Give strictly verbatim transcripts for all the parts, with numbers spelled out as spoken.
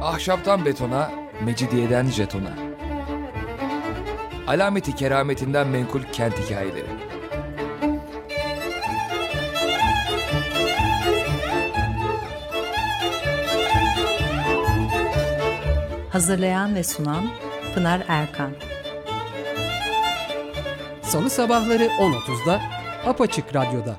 Ahşaptan betona, mecidiyeden jetona. Alameti kerametinden menkul kent hikayeleri. Hazırlayan ve sunan Pınar Erkan. Salı sabahları on otuzda Apaçık Radyo'da.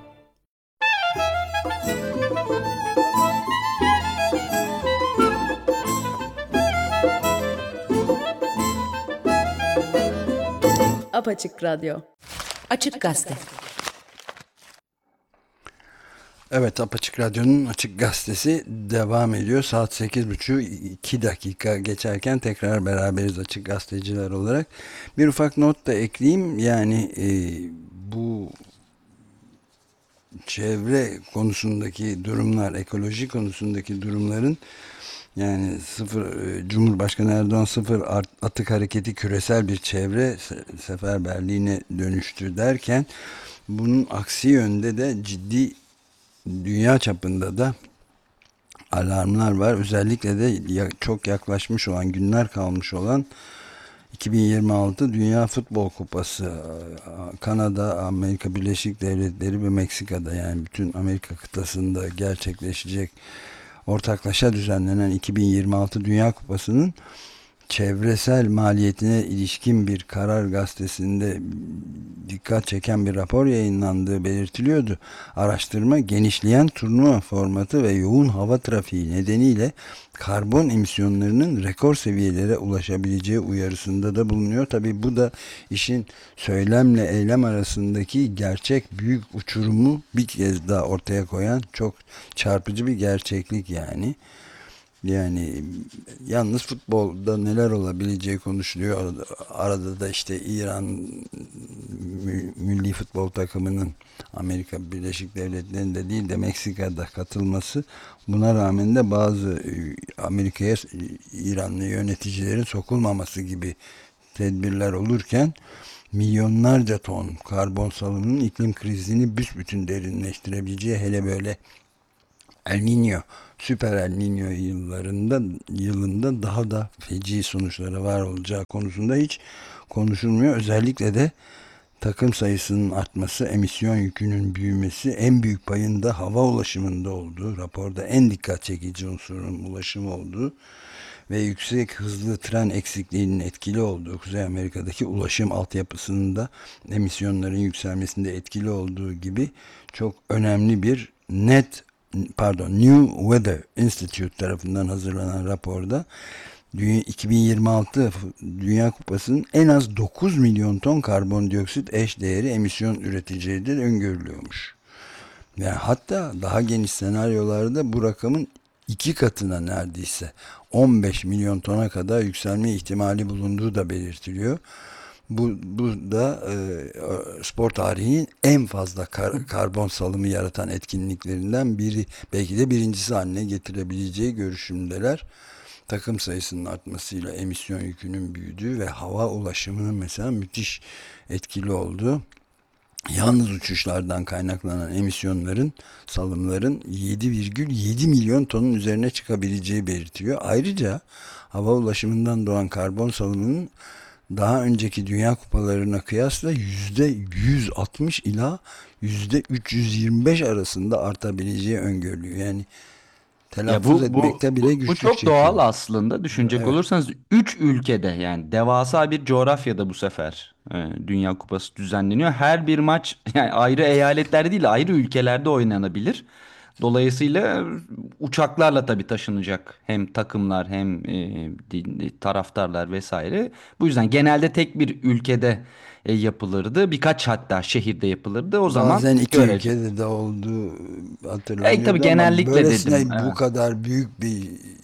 Apaçık Radyo. Açık Gazete. Evet, Apaçık Radyo'nun Açık Gazetesi devam ediyor. Saat sekiz buçuk iki dakika geçerken tekrar beraberiz açık gazeteciler olarak. Bir ufak not da ekleyeyim. Yani e, bu çevre konusundaki durumlar, ekoloji konusundaki durumların, yani sıfır e, Cumhurbaşkanı Erdoğan sıfır atık hareketi küresel bir çevre seferberliğine dönüştü derken, bunun aksi yönde de ciddi dünya çapında da alarmlar var. Özellikle de çok yaklaşmış olan, günler kalmış olan iki bin yirmi altı Dünya Futbol Kupası, Kanada, Amerika Birleşik Devletleri ve Meksika'da, yani bütün Amerika kıtasında gerçekleşecek ortaklaşa düzenlenen iki bin yirmi altı Dünya Kupası'nın çevresel maliyetine ilişkin bir Karar Gazetesi'nde dikkat çeken bir rapor yayınlandığı belirtiliyordu. Araştırma, genişleyen turnuva formatı ve yoğun hava trafiği nedeniyle karbon emisyonlarının rekor seviyelere ulaşabileceği uyarısında da bulunuyor. Tabii bu da işin söylemle eylem arasındaki gerçek büyük uçurumu bir kez daha ortaya koyan çok çarpıcı bir gerçeklik yani. Yani yalnız futbolda neler olabileceği konuşuluyor. Arada, arada da işte İran milli futbol takımının Amerika Birleşik Devletleri'nde değil de Meksika'da katılması, buna rağmen de bazı Amerika'ya İranlı yöneticilerin sokulmaması gibi tedbirler olurken, milyonlarca ton karbon salımının iklim krizini büsbütün derinleştirebileceği, hele böyle El Niño, Süper El Niño yıllarında yılında daha da feci sonuçları var olacağı konusunda hiç konuşulmuyor. Özellikle de takım sayısının artması, emisyon yükünün büyümesi, en büyük payında hava ulaşımında olduğu, raporda en dikkat çekici unsurun ulaşım olduğu ve yüksek hızlı tren eksikliğinin etkili olduğu, Kuzey Amerika'daki ulaşım altyapısının da emisyonların yükselmesinde etkili olduğu gibi çok önemli bir net pardon New Weather Institute tarafından hazırlanan raporda iki bin yirmi altı Dünya Kupası'nın en az dokuz milyon ton karbondioksit eş değeri emisyon üreteceği de öngörülüyormuş. Yani hatta daha geniş senaryolarda bu rakamın iki katına, neredeyse on beş milyon tona kadar yükselme ihtimali bulunduğu da belirtiliyor. Bu, bu da e, spor tarihinin en fazla kar, karbon salımı yaratan etkinliklerinden biri, belki de birincisi haline getirebileceği görüşündeler. Takım sayısının artmasıyla emisyon yükünün büyüdüğü ve hava ulaşımının mesela müthiş etkili olduğu, yalnız uçuşlardan kaynaklanan emisyonların, salımların yedi virgül yedi milyon tonun üzerine çıkabileceği belirtiyor. Ayrıca hava ulaşımından doğan karbon salımının daha önceki dünya kupalarına kıyasla yüzde yüz altmış ila yüzde üç yüz yirmi beş arasında artabileceği öngörülüyor. Yani telaffuz Ya bu bu etmekte bile bu, bu güçlük çok çekiyor. doğal aslında, düşünecek Evet. olursanız üç ülkede, yani devasa bir coğrafyada bu sefer e, Dünya Kupası düzenleniyor. Her bir maç yani ayrı eyaletlerde değil, ayrı ülkelerde oynanabilir. Dolayısıyla uçaklarla tabii taşınacak hem takımlar hem e, di- taraftarlar vesaire. Bu yüzden genelde tek bir ülkede e, yapılırdı. Birkaç hatta şehirde yapılırdı. O zaman Bazen iki görece. ülkede de olduğu E, tabii hatırlanıyordu ama genellikle dedim. böylesine bu Evet. kadar büyük bir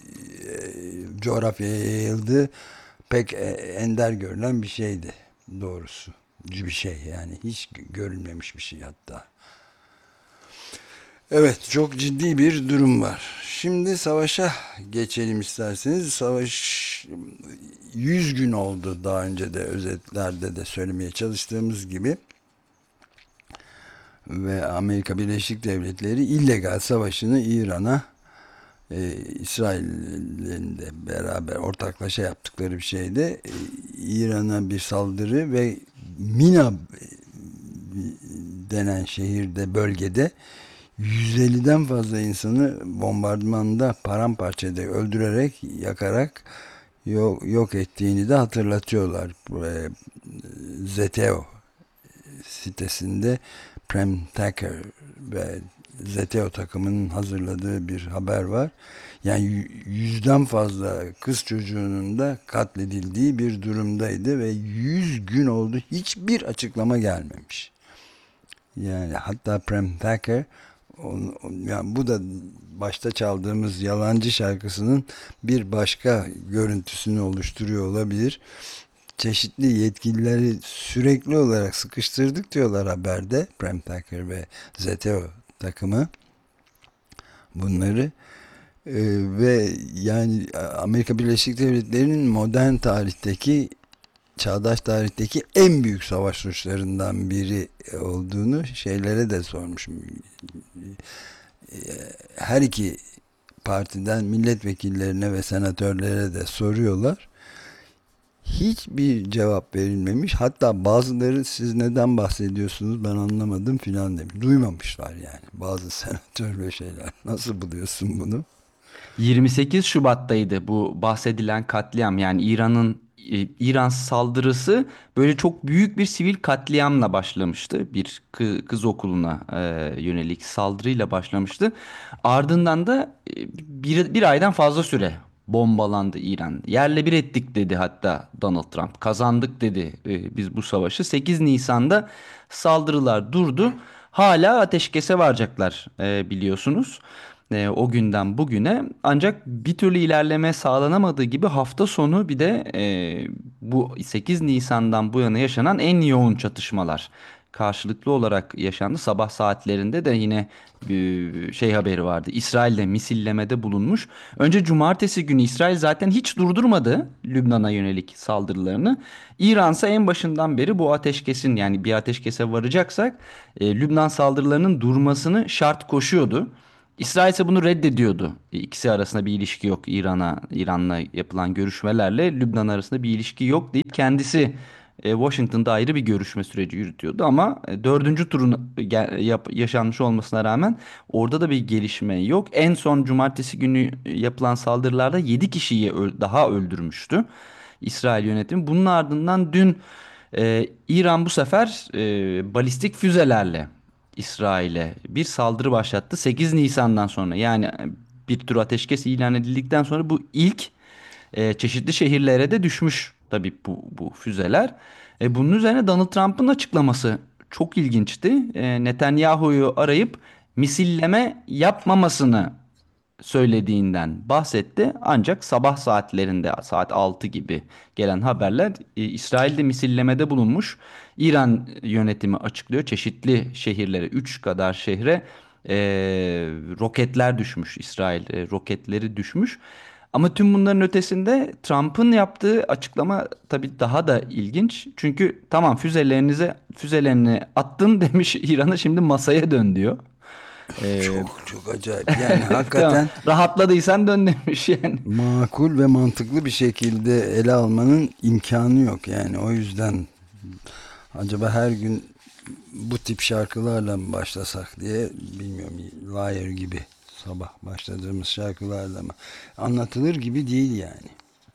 e, coğrafyaya yayıldı pek e, ender görülen bir şeydi doğrusu. Bir şey yani, hiç görülmemiş bir şey hatta. Evet, çok ciddi bir durum var. Şimdi savaşa geçelim isterseniz. Savaş yüz gün oldu, daha önce de özetlerde de söylemeye çalıştığımız gibi. Ve Amerika Birleşik Devletleri illegal savaşını İran'a e, İsrail'in de beraber ortaklaşa yaptıkları bir şeyde e, İran'a bir saldırı ve Mina denen şehirde, bölgede yüz elliden fazla insanı bombardımanda paramparça ederek, öldürerek, yakarak yok, yok ettiğini de hatırlatıyorlar. E, Zeteo sitesinde Prem Taker ve Zeteo takımının hazırladığı bir haber var. Yani yüzden fazla kız çocuğunun da katledildiği bir durumdaydı ve yüz gün oldu, hiçbir açıklama gelmemiş. Yani hatta Prem Taker, on, on, yani bu da başta çaldığımız Yalancı şarkısının bir başka görüntüsünü oluşturuyor olabilir. Çeşitli yetkilileri sürekli olarak sıkıştırdık diyorlar haberde, Prem Taker ve Zeteo takımı bunları. Ee, ve yani Amerika Birleşik Devletleri'nin modern tarihteki, çağdaş tarihteki en büyük savaş suçlarından biri olduğunu şeylere de sormuşum. Her iki partiden milletvekillerine ve senatörlere de soruyorlar. Hiçbir cevap verilmemiş. Hatta bazıları siz neden bahsediyorsunuz ben anlamadım filan demiş. Duymamışlar yani bazı senatör ve şeyler. Nasıl buluyorsun bunu? yirmi sekiz Şubat'taydı bu bahsedilen katliam, yani İran'ın e, İran saldırısı böyle çok büyük bir sivil katliamla başlamıştı. Bir kı- kız okuluna e, yönelik saldırıyla başlamıştı. Ardından da e, bir, bir aydan fazla süre bombalandı İran. Yerle bir ettik dedi hatta Donald Trump. Kazandık dedi e, biz bu savaşı. sekiz Nisan'da saldırılar durdu. Hala ateşkese varacaklar e, biliyorsunuz. E, o günden bugüne, ancak bir türlü ilerleme sağlanamadığı gibi hafta sonu bir de e, bu sekiz Nisan'dan bu yana yaşanan en yoğun çatışmalar karşılıklı olarak yaşandı. Sabah saatlerinde de yine bir şey haberi vardı. İsrail'de misillemede bulunmuş. Önce cumartesi günü İsrail zaten hiç durdurmadı Lübnan'a yönelik saldırılarını. İran ise en başından beri bu ateşkesin, yani bir ateşkese varacaksak e, Lübnan saldırılarının durmasını şart koşuyordu. İsrail ise bunu reddediyordu. İkisi arasında bir ilişki yok. İran'a, İran'la yapılan görüşmelerle Lübnan arasında bir ilişki yok deyip kendisi e, Washington'da ayrı bir görüşme süreci yürütüyordu. Ama e, dördüncü turun gel- yap- yaşanmış olmasına rağmen orada da bir gelişme yok. En son cumartesi günü yapılan saldırılarda yedi kişiyi öl- daha öldürmüştü İsrail yönetimi. Bunun ardından dün e, İran bu sefer e, balistik füzelerle İsrail'e bir saldırı başlattı. sekiz Nisan'dan sonra, yani bir tür ateşkes ilan edildikten sonra bu ilk e, çeşitli şehirlere de düşmüş tabii bu, bu füzeler. E, bunun üzerine Donald Trump'ın açıklaması çok ilginçti. E, Netanyahu'yu arayıp misilleme yapmamasını söylediğinden bahsetti. Ancak sabah saatlerinde, saat altı gibi gelen haberler e, İsrail'de misillemede bulunmuş. İran yönetimi açıklıyor. Çeşitli şehirlere, üç kadar şehre e, roketler düşmüş. İsrail e, roketleri düşmüş. Ama tüm bunların ötesinde Trump'ın yaptığı açıklama tabii daha da ilginç. Çünkü tamam, füzelerinize füzelerini attın demiş İran'a, şimdi masaya dön diyor. Ee, Çok çok acayip. Yani Tamam. hakikaten Rahatladıysan dön demiş yani. makul ve mantıklı bir şekilde ele almanın imkanı yok. Yani o yüzden acaba her gün bu tip şarkılarla mı başlasak diye, bilmiyorum, Liar gibi sabah başladığımız şarkılarla mı anlatılır gibi değil yani.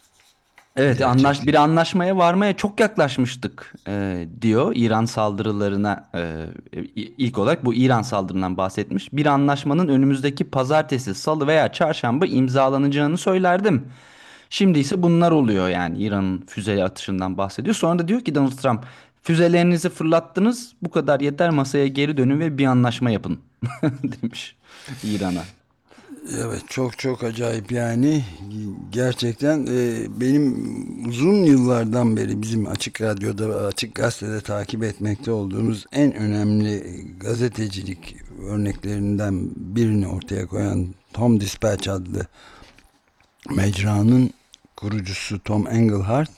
Evet, Gerçekten. anlaş bir anlaşmaya varmaya çok yaklaşmıştık e, diyor. İran saldırılarına e, i- ilk olarak bu İran saldırından bahsetmiş. Bir anlaşmanın önümüzdeki pazartesi, salı veya çarşamba imzalanacağını söylerdim. Şimdi ise bunlar oluyor, yani İran'ın füze atışından bahsediyor. Sonra da diyor ki Donald Trump, füzelerinizi fırlattınız, bu kadar yeter, masaya geri dönün ve bir anlaşma yapın demiş İran'a. Evet, çok çok acayip yani. Gerçekten e, benim uzun yıllardan beri bizim Açık Radyo'da, Açık Gazete'de takip etmekte olduğumuz en önemli gazetecilik örneklerinden birini ortaya koyan Tom Dispatch adlı mecranın kurucusu Tom Engelhardt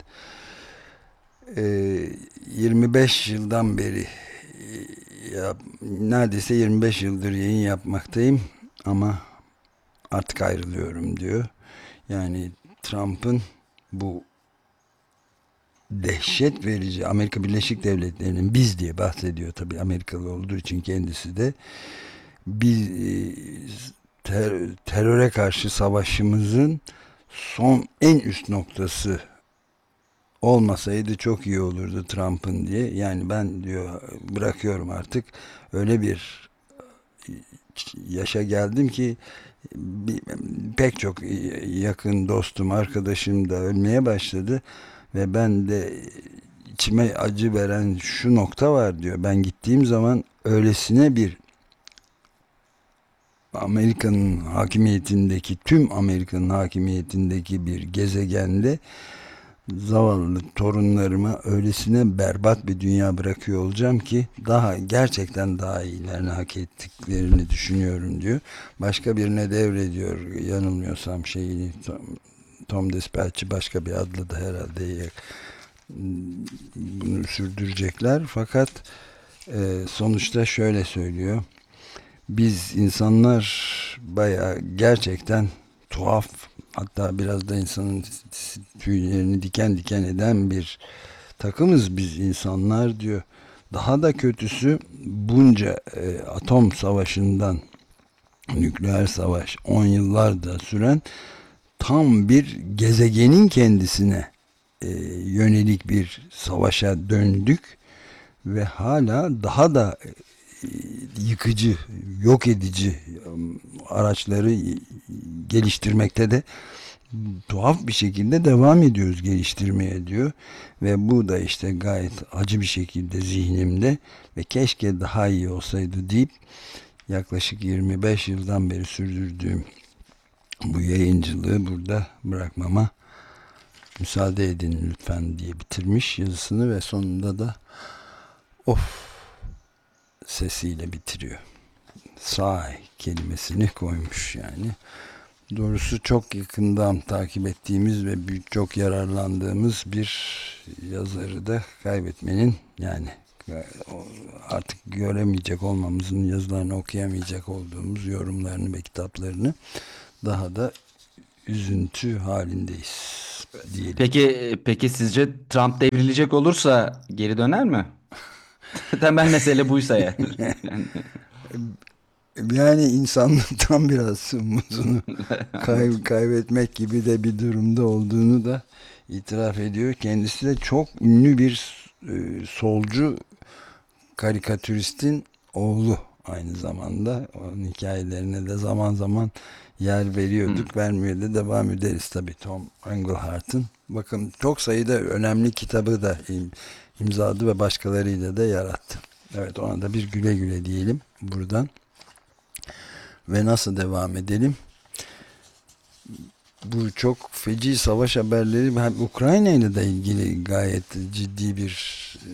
e, yirmi beş yıldan beri e, ya, neredeyse yirmi beş yıldır yayın yapmaktayım ama artık ayrılıyorum diyor. Yani Trump'ın bu dehşet verici, Amerika Birleşik Devletleri'nin, biz diye bahsediyor tabii, Amerikalı olduğu için kendisi de, biz e, ter- teröre karşı savaşımızın son en üst noktası olmasaydı çok iyi olurdu Trump'ın diye. Yani ben diyor bırakıyorum artık, öyle bir yaşa geldim ki bir- pek çok yakın dostum, arkadaşım da ölmeye başladı ve ben de, içime acı veren şu nokta var diyor. Ben gittiğim zaman öylesine bir Amerika'nın hakimiyetindeki, tüm Amerika'nın hakimiyetindeki bir gezegende zavallı torunlarıma öylesine berbat bir dünya bırakıyor olacağım ki daha, gerçekten daha iyilerini hak ettiklerini düşünüyorum diyor. Başka birine devrediyor yanılmıyorsam şeyini, Tom, Tom Dispatch'i, başka bir adlı da herhalde bunu sürdürecekler. Fakat e, sonuçta şöyle söylüyor: biz insanlar bayağı gerçekten tuhaf, hatta biraz da insanın tüylerini diken diken eden bir takımız biz insanlar diyor. Daha da kötüsü, bunca e, atom savaşından, nükleer savaş on yıllarda süren tam bir gezegenin kendisine e, yönelik bir savaşa döndük ve hala daha da e, yıkıcı, yok edici um, araçları geliştirmekte de tuhaf bir şekilde devam ediyoruz geliştirmeye diyor. Ve bu da işte gayet acı bir şekilde zihnimde ve keşke daha iyi olsaydı deyip yaklaşık yirmi beş yıldan beri sürdürdüğüm bu yayıncılığı burada bırakmama müsaade edin lütfen diye bitirmiş yazısını ve sonunda da of sesiyle bitiriyor. Sigh kelimesini koymuş yani. Doğrusu çok yakından takip ettiğimiz ve çok yararlandığımız bir yazarı da kaybetmenin, yani artık göremeyecek olmamızın, yazılarını okuyamayacak olduğumuz yorumlarını ve kitaplarını, daha da üzüntü halindeyiz diyelim. Peki peki sizce Trump devrilecek olursa geri döner mi? Temel mesele buysa ya. Yani, Yani insanlıktan biraz umudunu kay kaybetmek gibi de bir durumda olduğunu da itiraf ediyor. Kendisi de çok ünlü bir e, solcu karikatüristin oğlu aynı zamanda. Onun hikayelerine de zaman zaman yer veriyorduk. Hmm. Vermeye de devam ederiz tabii, Tom Englehart'ın. Bakın çok sayıda önemli kitabı da im imzaladı ve başkalarıyla da yarattı. Evet, ona da bir güle güle diyelim buradan. Ve nasıl devam edelim? Bu çok feci savaş haberleri, hem Ukrayna ile de ilgili gayet ciddi bir e,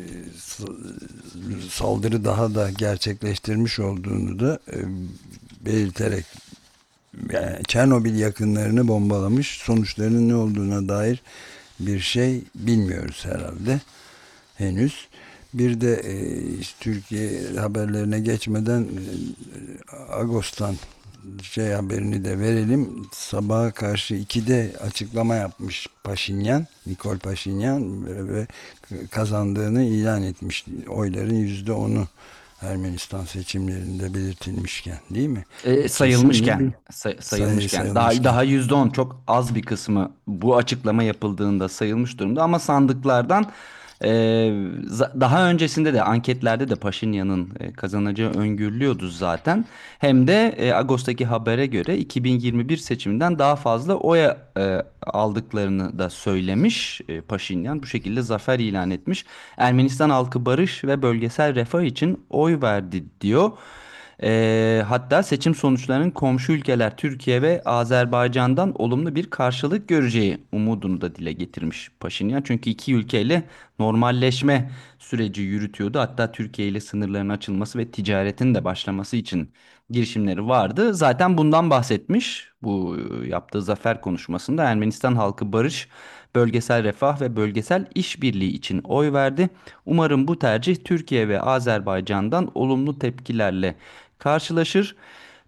saldırı daha da gerçekleştirmiş olduğunu da e, belirterek, yani Çernobil yakınlarını bombalamış, sonuçlarının ne olduğuna dair bir şey bilmiyoruz herhalde henüz. Bir de e, işte Türkiye haberlerine geçmeden e, Ağustos'tan şey haberini de verelim. Sabaha karşı ikide açıklama yapmış Paşinyan, Nikol Paşinyan ve, ve kazandığını ilan etmiş. Oyların yüzde onu Ermenistan seçimlerinde belirtilmişken, değil mi? E, sayılmışken, Kesin, say, sayılmışken, sayılmışken. daha daha yüzde on, çok az bir kısmı bu açıklama yapıldığında sayılmış durumda, ama sandıklardan e, daha öncesinde de anketlerde de Paşinyan'ın e, kazanacağı öngörülüyordu zaten. Hem de e, Ağustos'taki habere göre iki bin yirmi bir seçiminden daha fazla oya e, aldıklarını da söylemiş e, Paşinyan. Bu şekilde zafer ilan etmiş. Ermenistan halkı barış ve bölgesel refah için oy verdi diyor. E, hatta seçim sonuçlarının komşu ülkeler Türkiye ve Azerbaycan'dan olumlu bir karşılık göreceği umudunu da dile getirmiş Paşinyan. Çünkü iki ülkeyle normalleşme süreci yürütüyordu. Hatta Türkiye ile sınırların açılması ve ticaretin de başlaması için girişimleri vardı. Zaten bundan bahsetmiş bu yaptığı zafer konuşmasında. Ermenistan halkı barış, bölgesel refah ve bölgesel işbirliği için oy verdi. Umarım bu tercih Türkiye ve Azerbaycan'dan olumlu tepkilerle karşılaşır.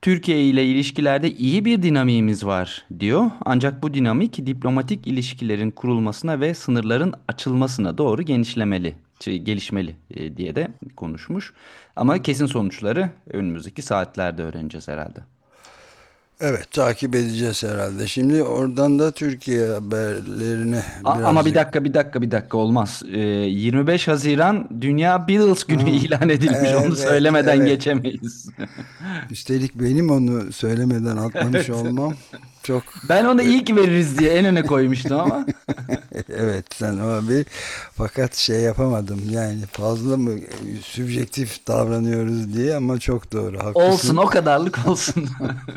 Türkiye ile ilişkilerde iyi bir dinamiğimiz var diyor. Ancak bu dinamik diplomatik ilişkilerin kurulmasına ve sınırların açılmasına doğru genişlemeli, şey, gelişmeli e, diye de konuşmuş. Ama kesin sonuçları önümüzdeki saatlerde öğreneceğiz herhalde. Evet, takip edeceğiz herhalde. Şimdi oradan da Türkiye haberlerine A- Ama birazcık... bir dakika bir dakika bir dakika olmaz. Ee, yirmi beş Haziran Dünya Beatles Günü ilan edilmiş. Onu Evet, söylemeden evet. geçemeyiz. Üstelik benim onu söylemeden atlamış olmam çok... Ben onu ilk veririz diye en öne koymuştum ama. Evet, sen o bir, fakat şey yapamadım yani, fazla mı sübjektif davranıyoruz diye, ama çok doğru, haklısın. Olsun, o kadarlık olsun.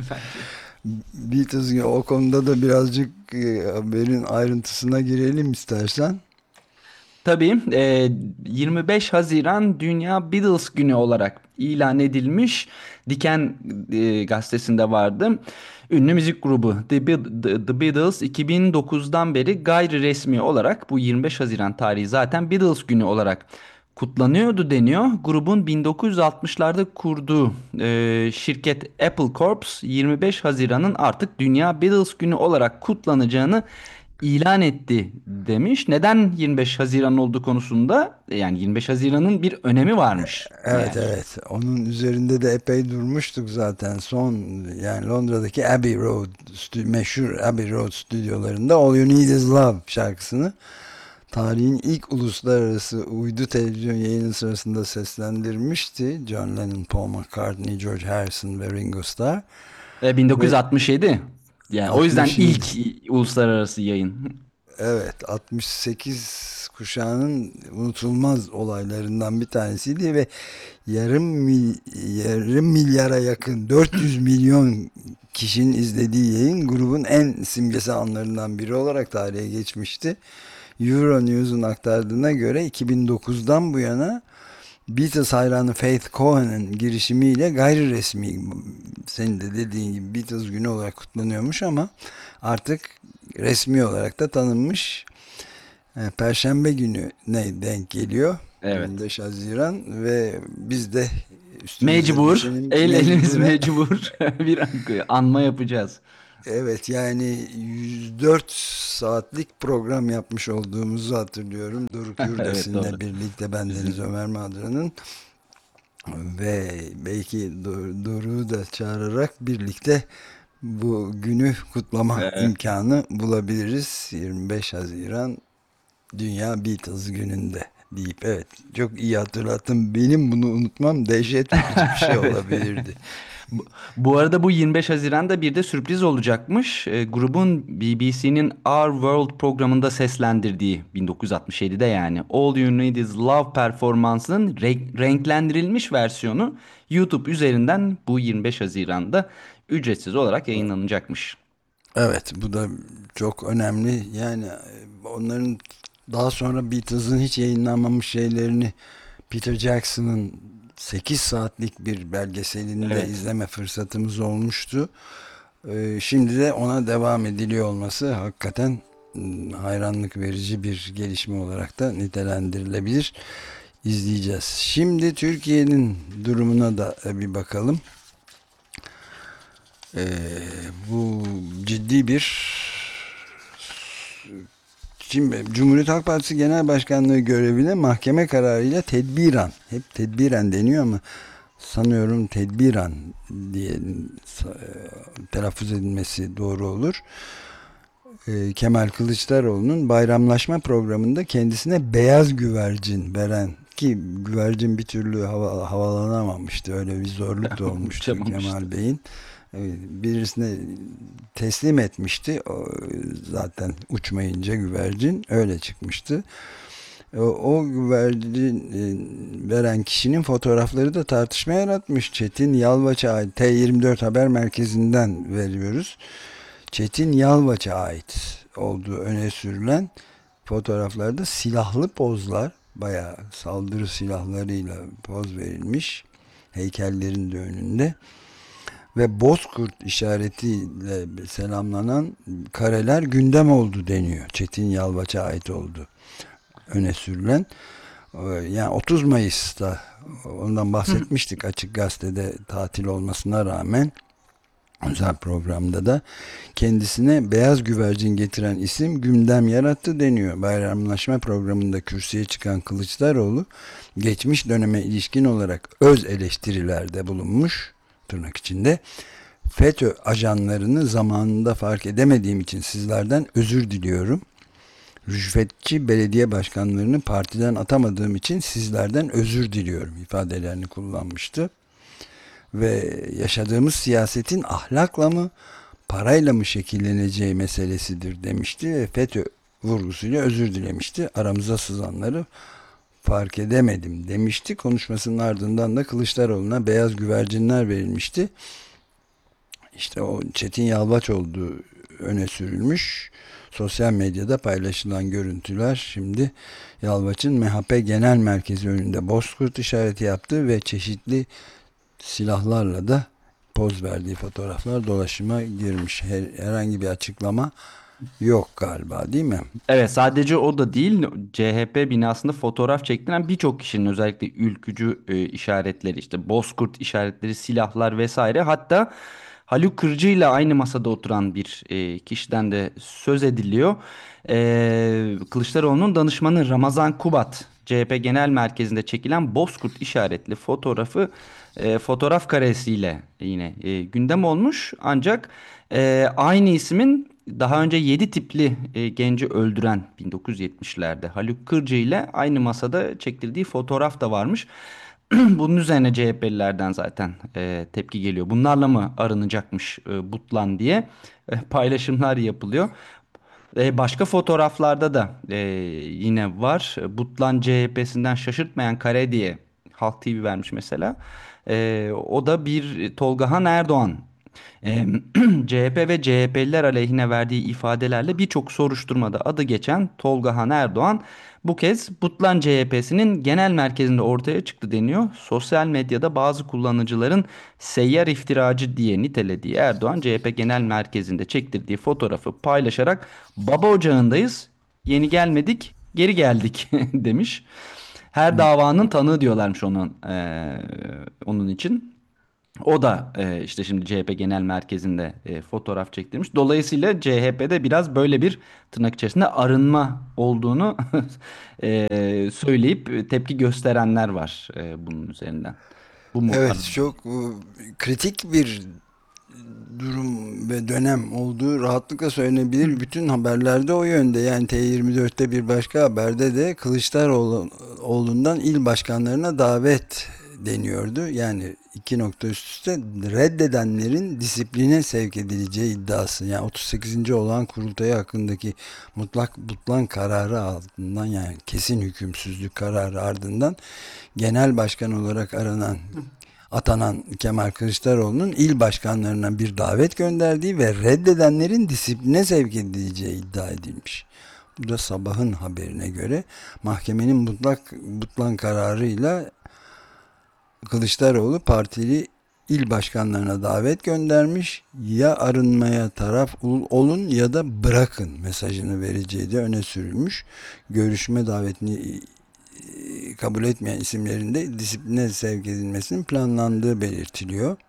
Beatles, o konuda da birazcık e, haberin ayrıntısına girelim istersen. Tabii e, yirmi beş Haziran Dünya Beatles Günü olarak ilan edilmiş. Diken e, gazetesinde vardı. Ünlü müzik grubu The, Be- The- The Beatles iki bin dokuzdan beri gayri resmi olarak bu yirmi beş Haziran tarihi zaten Beatles Günü olarak kutlanıyordu deniyor. Grubun bin dokuz yüz altmışlarda kurduğu e, şirket Apple Corps yirmi beş Haziran'ın artık Dünya Beatles Günü olarak kutlanacağını ilan etti demiş. Neden yirmi beş Haziran olduğu konusunda, yani yirmi beş Haziran'ın bir önemi varmış. Evet, Yani. evet, onun üzerinde de epey durmuştuk zaten. Son, yani Londra'daki Abbey Road stü- meşhur Abbey Road stüdyolarında All You Need Is Love şarkısını tarihin ilk uluslararası uydu televizyon yayını sırasında seslendirmişti John Lennon, Paul McCartney, George Harrison ve Ringo Starr. E, bin dokuz yüz altmış yedi. Yani o yüzden altmış yedi. ilk uluslararası yayın. Evet, altmış sekiz kuşağının unutulmaz olaylarından bir tanesiydi ve yarım mil, yarım milyara yakın, dört yüz milyon kişinin izlediği yayın grubun en simgesel anlarından biri olarak tarihe geçmişti. Euronews'un aktardığına göre iki bin dokuzdan bu yana Beatles hayranı Faith Cohen'in girişimiyle gayri resmi, senin de dediğin gibi Beatles günü olarak kutlanıyormuş, ama artık resmi olarak da tanınmış. E, Perşembe günü ne denk geliyor? Evet. yirmi beş Haziran ve biz de üstümüze Mecbur, düşenin el elimiz mecburen- mecbur bir anma yapacağız. Evet, yani yüz dört saatlik program yapmış olduğumuzu hatırlıyorum. Doruk Evet, Yurdesin'le doğru. birlikte, bendeniz Ömer Madra'nın, ve belki Dor- Doruk'u da çağırarak birlikte bu günü kutlama Evet. imkanı bulabiliriz. yirmi beş Haziran Dünya Beatles gününde deyip, evet, çok iyi hatırlattım. Benim bunu unutmam dehşet verici bir şey olabilirdi. Bu, bu arada bu yirmi beş Haziran'da bir de sürpriz olacakmış. E, grubun B B C'nin Our World programında seslendirdiği bin dokuz yüz altmış yedide yani All You Need Is Love performansının renk- renklendirilmiş versiyonu YouTube üzerinden bu yirmi beş Haziran'da ücretsiz olarak yayınlanacakmış. Evet, bu da çok önemli. Yani e, onların daha sonra Beatles'ın hiç yayınlanmamış şeylerini Peter Jackson'ın sekiz saatlik bir belgeselinde Evet. izleme fırsatımız olmuştu. Ee, şimdi de ona devam ediliyor olması hakikaten mm, hayranlık verici bir gelişme olarak da nitelendirilebilir. İzleyeceğiz. Şimdi Türkiye'nin durumuna da bir bakalım. Ee, bu ciddi bir... Şimdi Cumhuriyet Halk Partisi Genel Başkanlığı görevine mahkeme kararıyla tedbiren, hep tedbiren deniyor ama sanıyorum tedbiren diye e, telaffuz edilmesi doğru olur. E, Kemal Kılıçdaroğlu'nun bayramlaşma programında kendisine beyaz güvercin veren, ki güvercin bir türlü hava, havalanamamıştı, öyle bir zorluk da olmuştu Uçamamıştı. Kemal Bey'in. Birisine teslim etmişti. O, zaten uçmayınca güvercin öyle çıkmıştı. O, o güvercin e, veren kişinin fotoğrafları da tartışma yaratmış. Çetin Yalvaç'a ait, T yirmi dört Haber Merkezi'nden veriyoruz. Çetin Yalvaç'a ait olduğu öne sürülen fotoğraflarda silahlı pozlar, bayağı saldırı silahlarıyla poz verilmiş heykellerin de önünde. Ve Bozkurt işaretiyle selamlanan kareler gündem oldu deniyor. Çetin Yalvaç'a ait oldu öne sürülen. Yani otuz Mayıs'ta ondan bahsetmiştik, Açık Gazete'de tatil olmasına rağmen özel programda da kendisine beyaz güvercin getiren isim gündem yarattı deniyor. Bayramlaşma programında kürsüye çıkan Kılıçdaroğlu geçmiş döneme ilişkin olarak öz eleştirilerde bulunmuş, tırnak içinde. FETÖ ajanlarını zamanında fark edemediğim için sizlerden özür diliyorum. Rüşvetçi belediye başkanlarını partiden atamadığım için sizlerden özür diliyorum ifadelerini kullanmıştı. Ve yaşadığımız siyasetin ahlakla mı, parayla mı şekilleneceği meselesidir demişti ve FETÖ vurgusuyla özür dilemişti. Aramıza sızanları fark edemedim demişti. Konuşmasının ardından da Kılıçdaroğlu'na beyaz güvercinler verilmişti. İşte o Çetin Yalvaç olduğu öne sürülmüş. Sosyal medyada paylaşılan görüntüler şimdi Yalvaç'ın M H P Genel Merkezi önünde bozkurt işareti yaptığı ve çeşitli silahlarla da poz verdiği fotoğraflar dolaşıma girmiş. Her, herhangi bir açıklama yok galiba, değil mi? Evet, sadece o da değil, C H P binasında fotoğraf çektiren birçok kişinin özellikle ülkücü e, işaretleri, işte bozkurt işaretleri, silahlar vesaire, hatta Haluk Kırcı ile aynı masada oturan bir e, kişiden de söz ediliyor. E, Kılıçdaroğlu'nun danışmanı Ramazan Kubat C H P Genel Merkezi'nde çekilen bozkurt işaretli fotoğrafı e, fotoğraf karesiyle yine e, gündem olmuş. Ancak e, aynı ismin daha önce yedi tipli e, genci öldüren bin dokuz yüz yetmişlerde Haluk Kırcı ile aynı masada çektirdiği fotoğraf da varmış. Bunun üzerine C H P'lilerden zaten e, tepki geliyor. Bunlarla mı arınacakmış e, Butlan diye e, paylaşımlar yapılıyor. E, başka fotoğraflarda da e, yine var. Butlan C H P'sinden şaşırtmayan kare diye Halk T V vermiş mesela. E, o da bir Tolgahan Erdoğan. E, C H P ve C H P'liler aleyhine verdiği ifadelerle birçok soruşturmada adı geçen Tolgahan Erdoğan bu kez Butlan C H P'sinin genel merkezinde ortaya çıktı deniyor. Sosyal medyada bazı kullanıcıların seyyar iftiracı diye nitelediği Erdoğan, C H P genel merkezinde çektirdiği fotoğrafı paylaşarak "Baba ocağındayız, yeni gelmedik, geri geldik" demiş. Her davanın tanığı diyorlarmış onun eee, onun için. O da e, işte şimdi C H P Genel Merkezi'nde e, fotoğraf çektirmiş. Dolayısıyla C H P'de biraz böyle bir tırnak içerisinde arınma olduğunu e, söyleyip tepki gösterenler var e, bunun üzerinden. Bu mu Evet, arınma? çok e, kritik bir durum ve dönem olduğu rahatlıkla söylenebilir. Bütün haberlerde o yönde. Yani T yirmi dörtte bir başka haberde de Kılıçdaroğlu'ndan il başkanlarına davet deniyordu. Yani iki nokta üst üste reddedenlerin disipline sevk edileceği iddiası. Yani otuz sekizinci olan kurultayı hakkındaki mutlak butlan kararı ardından, yani kesin hükümsüzlük kararı ardından genel başkan olarak aranan atanan Kemal Kılıçdaroğlu'nun il başkanlarına bir davet gönderdiği ve reddedenlerin disipline sevk edileceği iddia edilmiş. Bu da Sabah'ın haberine göre mahkemenin mutlak butlan kararıyla Kılıçdaroğlu partili il başkanlarına davet göndermiş. Ya arınmaya taraf olun ya da bırakın mesajını vereceği de öne sürülmüş. Görüşme davetini kabul etmeyen isimlerin de disipline sevk edilmesinin planlandığı belirtiliyor.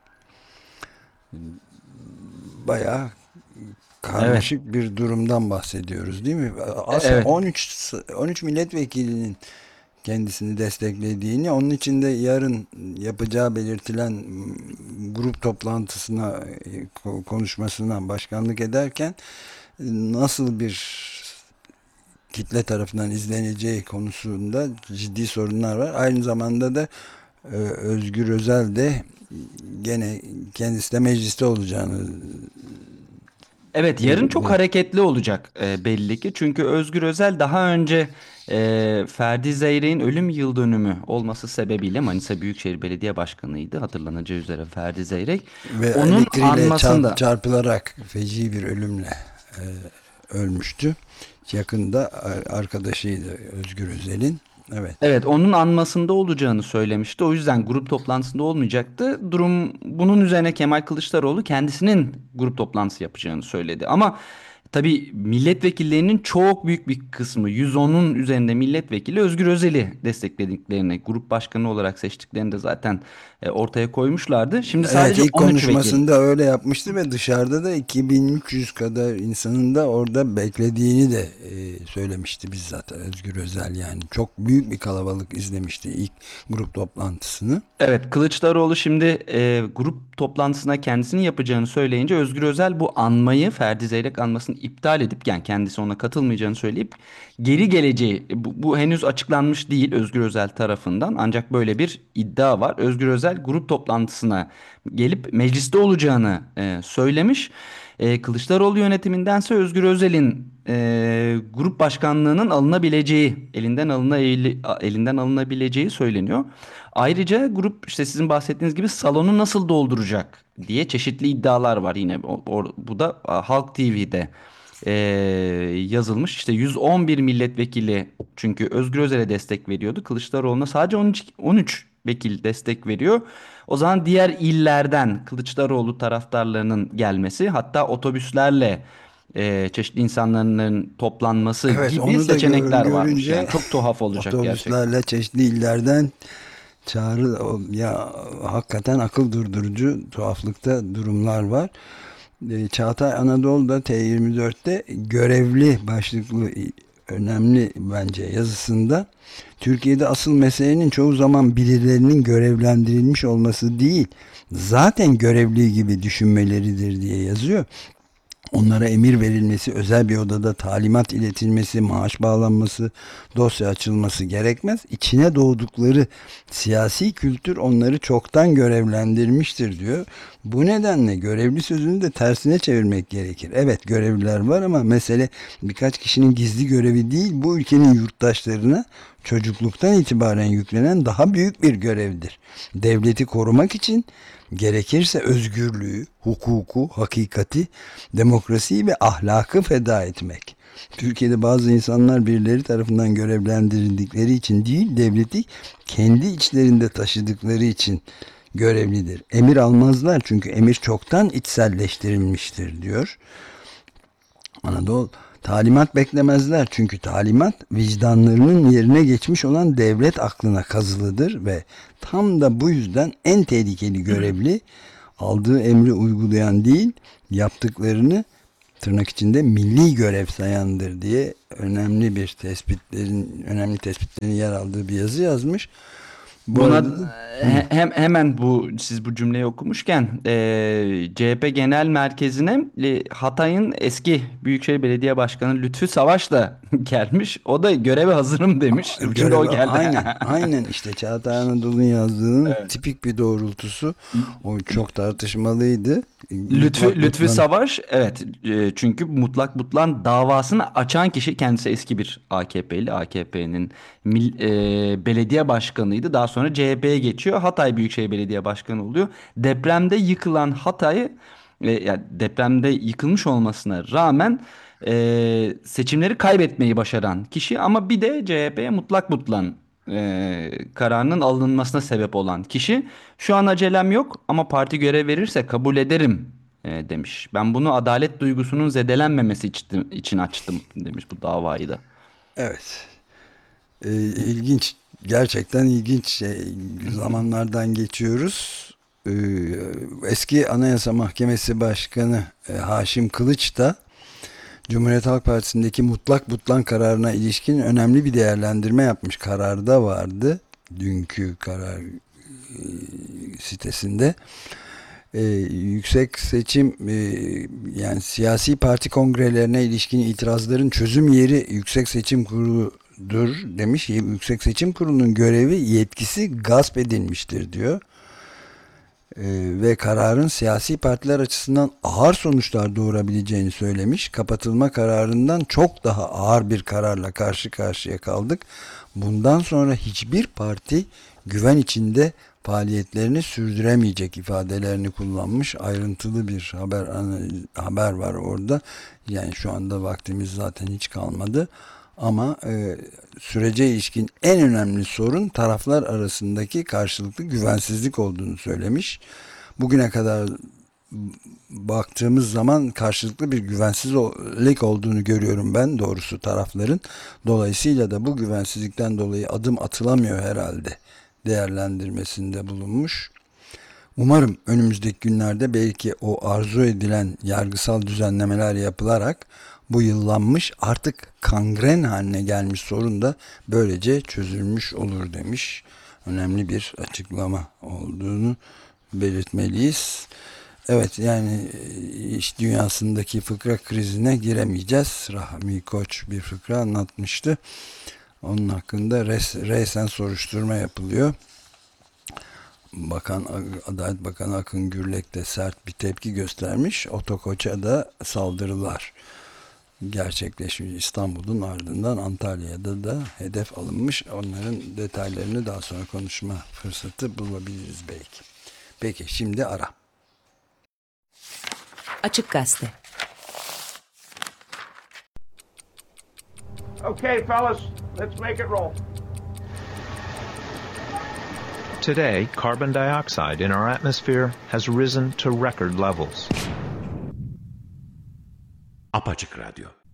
Bayağı Evet. karmaşık bir durumdan bahsediyoruz, değil mi? Aslında Evet. on üç on üç milletvekilinin kendisini desteklediğini, onun için de yarın yapacağı belirtilen grup toplantısına, konuşmasına başkanlık ederken nasıl bir kitle tarafından izleneceği konusunda ciddi sorunlar var. Aynı zamanda da e, Özgür Özel de gene kendisi de mecliste olacağını. Evet, yarın çok hareketli olacak e, belli ki. Çünkü Özgür Özel daha önce e, Ferdi Zeyrek'in ölüm yıl dönümü olması sebebiyle Manisa Büyükşehir Belediye Başkanı'ydı. Hatırlanacağı üzere Ferdi Zeyrek. Ve Onun elektriğiyle anmasında. çarp- çarpılarak feci bir ölümle e, ölmüştü. Yakında arkadaşıydı Özgür Özel'in. Evet. Evet, onun anmasında olacağını söylemişti. O yüzden grup toplantısında olmayacaktı. Durum bunun üzerine Kemal Kılıçdaroğlu kendisinin grup toplantısı yapacağını söyledi. Ama Tabii milletvekillerinin çok büyük bir kısmı, yüz onun üzerinde milletvekili Özgür Özel'i desteklediklerini, grup başkanı olarak seçtiklerini de zaten e, ortaya koymuşlardı. Şimdi Evet, sadece ilk on üç vekil. konuşmasında öyle yapmıştı ve dışarıda da iki bin üç yüz kadar insanın da orada beklediğini de e, söylemişti bizzat Özgür Özel. Yani çok büyük bir kalabalık izlemişti ilk grup toplantısını. Evet, Kılıçdaroğlu şimdi e, grup toplantısına kendisinin yapacağını söyleyince Özgür Özel bu anmayı, Ferdi Zeyrek anmasını iptal edip, yani kendisi ona katılmayacağını söyleyip geri geleceği, bu, bu henüz açıklanmış değil Özgür Özel tarafından, ancak böyle bir iddia var. Özgür Özel grup toplantısına gelip mecliste olacağını e, söylemiş. E, Kılıçdaroğlu yönetimindense Özgür Özel'in e, grup başkanlığının alınabileceği, elinden alına elinden alınabileceği söyleniyor. Ayrıca grup, işte sizin bahsettiğiniz gibi, salonu nasıl dolduracak diye çeşitli iddialar var yine. O, o- bu da a, Halk T V'de e, yazılmış. İşte yüz on bir milletvekili çünkü Özgür Özel'e destek veriyordu. Kılıçdaroğlu'na sadece on üç, on üç vekil destek veriyor. O zaman diğer illerden Kılıçdaroğlu taraftarlarının gelmesi, hatta otobüslerle e, çeşitli insanların toplanması Evet, gibi onu da seçenekler gör- varmış. görünce Yani çok tuhaf olacak gerçekten. otobüslerle çeşitli illerden çağrı, o- ya hakikaten akıl durdurucu tuhaflıkta durumlar var. E, Çağatay Anadolu'da T yirmi dörtte görevli başlıklı önemli bence yazısında, Türkiye'de asıl meselenin çoğu zaman birilerinin görevlendirilmiş olması değil, zaten görevli gibi düşünmeleridir diye yazıyor. Onlara emir verilmesi, özel bir odada talimat iletilmesi, maaş bağlanması, dosya açılması gerekmez. İçine doğdukları siyasi kültür onları çoktan görevlendirmiştir diyor. Bu nedenle görevli sözünü de tersine çevirmek gerekir. Evet, görevliler var ama mesele birkaç kişinin gizli görevi değil, bu ülkenin yurttaşlarına çocukluktan itibaren yüklenen daha büyük bir görevdir. Devleti korumak için gerekirse özgürlüğü, hukuku, hakikati, demokrasiyi ve ahlakı feda etmek. Türkiye'de bazı insanlar birileri tarafından görevlendirildikleri için değil, devleti kendi içlerinde taşıdıkları için görevlidir. Emir almazlar çünkü emir çoktan içselleştirilmiştir diyor. Anadolu, talimat beklemezler çünkü talimat vicdanlarının yerine geçmiş olan devlet aklına kazılıdır ve tam da bu yüzden en tehlikeli görevli aldığı emri uygulayan değil, yaptıklarını tırnak içinde milli görev sayandır diye önemli bir tespitlerin önemli tespitlerin yer aldığı bir yazı yazmış. Bu Buna arada da- he- hem hemen bu siz bu cümleyi okumuşken e, C H P Genel Merkezi'ne e, Hatay'ın eski Büyükşehir Belediye Başkanı Lütfü Savaş da gelmiş. O da göreve hazırım demiş. Şimdi Görev- o geldi. Aynen, aynen işte Çağatay Anadolu'nun yazdığının tipik bir doğrultusu. O çok tartışmalıydı. Lütfü, Mutlak Lütfü mutlak- Savaş, evet, e, çünkü mutlak mutlan davasını açan kişi kendisi eski bir A K P'li, A K P'nin mil- e, belediye başkanıydı. Daha sonra C H P'ye geçiyor. Hatay Büyükşehir Belediye Başkanı oluyor. Depremde yıkılan Hatay'ı, e, yani depremde yıkılmış olmasına rağmen e, seçimleri kaybetmeyi başaran kişi, ama bir de C H P'ye mutlak mutlan e, kararının alınmasına sebep olan kişi. Şu an acelem yok ama parti görev verirse kabul ederim e, demiş. Ben bunu adalet duygusunun zedelenmemesi için, için açtım demiş bu davayı da. Evet. Ee, ilginç. Gerçekten ilginç şey, zamanlardan geçiyoruz. Ee, eski Anayasa Mahkemesi Başkanı e, Haşim Kılıç da Cumhuriyet Halk Partisi'ndeki mutlak butlan kararına ilişkin önemli bir değerlendirme yapmış. Kararda vardı. Dünkü karar e, sitesinde. Ee, yüksek seçim e, yani siyasi parti kongrelerine ilişkin itirazların çözüm yeri Yüksek Seçim Kurulu'dur demiş. Yüksek Seçim Kurulu'nun görevi, yetkisi gasp edilmiştir diyor. Ee, ve kararın siyasi partiler açısından ağır sonuçlar doğurabileceğini söylemiş. Kapatılma kararından çok daha ağır bir kararla karşı karşıya kaldık. Bundan sonra hiçbir parti güven içinde faaliyetlerini sürdüremeyecek ifadelerini kullanmış. Ayrıntılı bir haber haber var orada. Yani şu anda vaktimiz zaten hiç kalmadı. Ama e, sürece ilişkin en önemli sorun taraflar arasındaki karşılıklı güvensizlik olduğunu söylemiş. Bugüne kadar baktığımız zaman karşılıklı bir güvensizlik olduğunu görüyorum ben doğrusu tarafların. Dolayısıyla da bu güvensizlikten dolayı adım atılamıyor herhalde değerlendirmesinde bulunmuş. Umarım önümüzdeki günlerde belki o arzu edilen yargısal düzenlemeler yapılarak bu yıllanmış artık kangren haline gelmiş sorun da böylece çözülmüş olur demiş. Önemli bir açıklama olduğunu belirtmeliyiz. Evet, yani iş dünyasındaki fıkra krizine giremeyeceğiz. Rahmi Koç bir fıkra anlatmıştı. Onun hakkında res, resen soruşturma yapılıyor. Bakan Adalet Bakanı Akın Gürlek de sert bir tepki göstermiş. Otokoç'a da saldırılar gerçekleşmiş. İstanbul'un ardından Antalya'da da hedef alınmış. Onların detaylarını daha sonra konuşma fırsatı bulabiliriz belki. Peki şimdi ara. Açık Gazete. Okay, fellas, let's make it roll. Today, carbon dioxide in our atmosphere has risen to record levels. Apaçık Radyo.